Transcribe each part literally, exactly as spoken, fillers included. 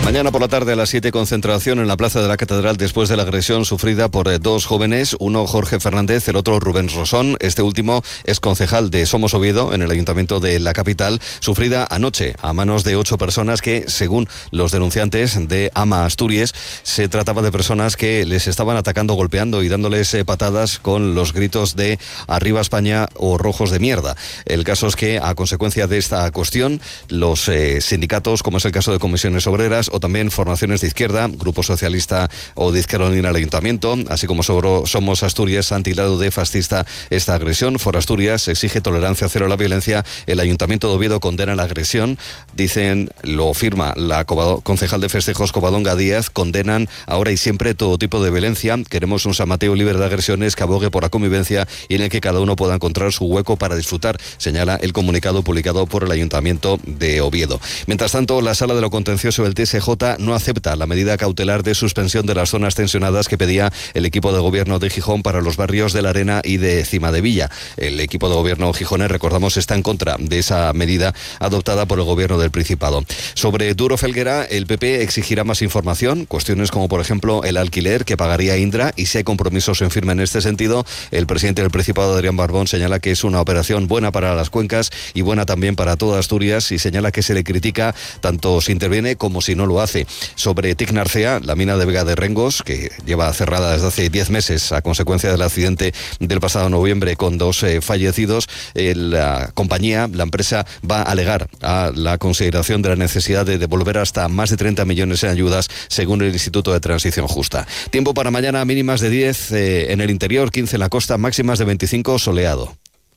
Mañana por la tarde a las siete, concentración en la Plaza de la Catedral después de la agresión sufrida por eh, dos jóvenes, uno Jorge Fernández, el otro Rubén Rosón. Este último es concejal de Somos Oviedo en el Ayuntamiento de la capital, sufrida anoche a manos de ocho personas que, según los denunciantes de AMA Asturias, se trataba de personas que les estaban atacando, golpeando y dándoles eh, patadas con los gritos de "Arriba España" o "Rojos de mierda". El caso es que, a consecuencia de esta cuestión, los eh, sindicatos, como es el caso de Comisiones Obreras, o también formaciones de izquierda, Grupo Socialista o de Izquierda Unida al Ayuntamiento, así como sobre Somos Asturias, han tildado de fascista esta agresión. For Asturias exige tolerancia cero a la violencia. El Ayuntamiento de Oviedo condena la agresión. Dicen, lo firma la concejal de festejos Covadonga Díaz, condenan ahora y siempre todo tipo de violencia. Queremos un San Mateo libre de agresiones que abogue por la convivencia y en el que cada uno pueda encontrar su hueco para disfrutar, señala el comunicado publicado por el Ayuntamiento de Oviedo. Mientras tanto, la Sala de lo Contencioso del T S J no acepta la medida cautelar de suspensión de las zonas tensionadas que pedía el equipo de gobierno de Gijón para los barrios de La Arena y de Cimadevilla. El equipo de gobierno gijonés, recordamos, está en contra de esa medida adoptada por el gobierno del Principado. Sobre Duro Felguera, el P P exigirá más información, cuestiones como, por ejemplo, el alquiler que pagaría Indra, y si hay compromisos en firme en este sentido. El presidente del Principado, Adrián Barbón, señala que es una operación buena para las cuencas y buena también para toda Asturias, y señala que se le critica tanto si interviene como si no lo hace. Sobre Tignarcea, la mina de Vega de Rengos, que lleva cerrada desde hace diez meses a consecuencia del accidente del pasado noviembre con dos eh, fallecidos, eh, la compañía, la empresa, va a alegar a la consideración de la necesidad de devolver hasta más de treinta millones en ayudas, según el Instituto de Transición Justa. Tiempo para mañana: mínimas de diez eh, en el interior, quince en la costa, máximas de veinticinco, soleado.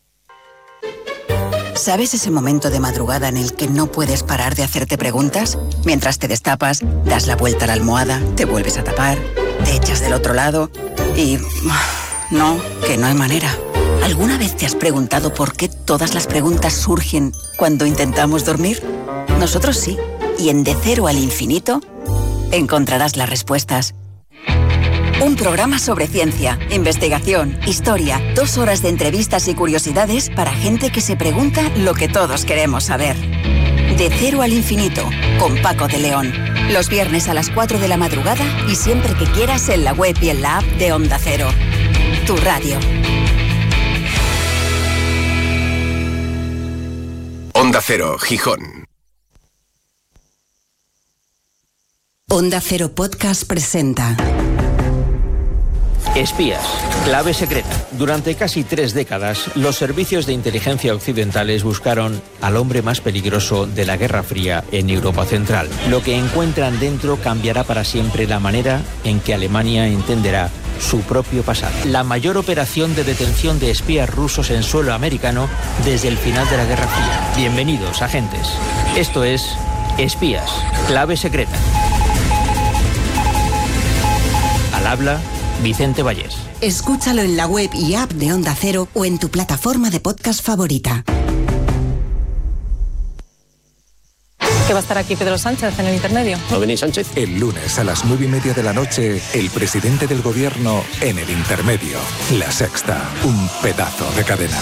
¿Sabes ese momento de madrugada en el que no puedes parar de hacerte preguntas? Mientras te destapas, das la vuelta a la almohada, te vuelves a tapar, te echas del otro lado y... no, que no hay manera. ¿Alguna vez te has preguntado por qué todas las preguntas surgen cuando intentamos dormir? Nosotros sí. Y en De Cero al Infinito encontrarás las respuestas. Un programa sobre ciencia, investigación, historia, dos horas de entrevistas y curiosidades para gente que se pregunta lo que todos queremos saber. De Cero al Infinito, con Paco de León. Los viernes a las cuatro de la madrugada y siempre que quieras en la web y en la app de Onda Cero. Tu radio. Onda Cero, Gijón. Onda Cero Podcast presenta... Espías, clave secreta. Durante casi tres décadas, los servicios de inteligencia occidentales buscaron al hombre más peligroso de la Guerra Fría en Europa Central. Lo que encuentran dentro cambiará para siempre la manera en que Alemania entenderá su propio pasado. La mayor operación de detención de espías rusos en suelo americano desde el final de la Guerra Fría. Bienvenidos, agentes. Esto es Espías, clave secreta. Al habla Vicente Vallés. Escúchalo en la web y app de Onda Cero o en tu plataforma de podcast favorita. ¿Que va a estar aquí Pedro Sánchez en el intermedio? ¿Va a venir Sánchez? El lunes a las nueve y media de la noche, el presidente del gobierno en el intermedio. La Sexta, un pedazo de cadena.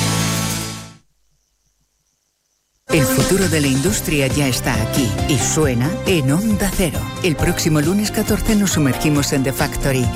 El futuro de la industria ya está aquí y suena en Onda Cero. El próximo lunes catorce nos sumergimos en The Factory,